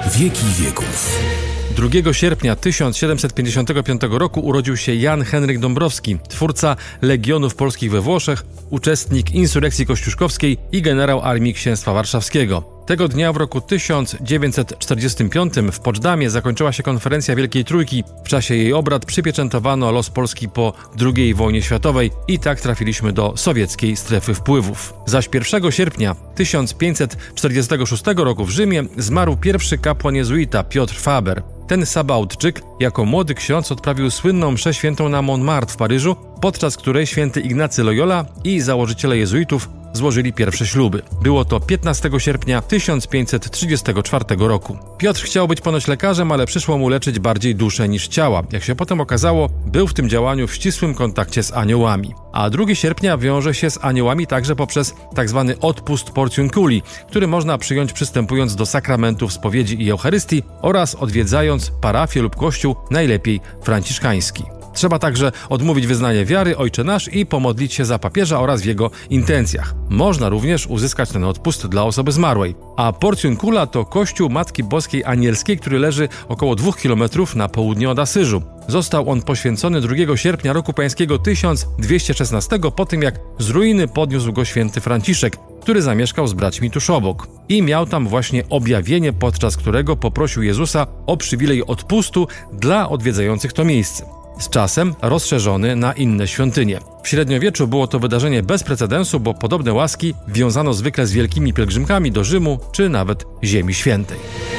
Wieki wieków. 2 sierpnia 1755 roku urodził się Jan Henryk Dąbrowski, twórca Legionów Polskich we Włoszech, uczestnik insurekcji kościuszkowskiej i generał Armii Księstwa Warszawskiego. Tego dnia w roku 1945 w Poczdamie zakończyła się konferencja Wielkiej Trójki. W czasie jej obrad przypieczętowano los Polski po II wojnie światowej i tak trafiliśmy do sowieckiej strefy wpływów. Zaś 1 sierpnia 1546 roku w Rzymie zmarł pierwszy kapłan jezuita Piotr Faber. Ten Sabautczyk jako młody ksiądz odprawił słynną mszę świętą na Montmartre w Paryżu, podczas której święty Ignacy Loyola i założyciele jezuitów złożyli pierwsze śluby. Było to 15 sierpnia 1534 roku. Piotr chciał być ponoć lekarzem, ale przyszło mu leczyć bardziej duszę niż ciała. Jak się potem okazało, był w tym działaniu w ścisłym kontakcie z aniołami. A 2 sierpnia wiąże się z aniołami także poprzez tzw. odpust portiunculi, który można przyjąć przystępując do sakramentów spowiedzi i Eucharystii oraz odwiedzając parafię lub kościół, najlepiej franciszkański. Trzeba także odmówić wyznania wiary, Ojcze Nasz i pomodlić się za papieża oraz w jego intencjach. Można również uzyskać ten odpust dla osoby zmarłej. A Portiuncula to kościół Matki Boskiej Anielskiej, który leży około 2 km na południe od Asyżu. Został on poświęcony 2 sierpnia roku pańskiego 1216 po tym, jak z ruiny podniósł go święty Franciszek, który zamieszkał z braćmi tuż obok. I miał tam właśnie objawienie, podczas którego poprosił Jezusa o przywilej odpustu dla odwiedzających to miejsce. Z czasem rozszerzony na inne świątynie. W średniowieczu było to wydarzenie bez precedensu, bo podobne łaski wiązano zwykle z wielkimi pielgrzymkami do Rzymu czy nawet Ziemi Świętej.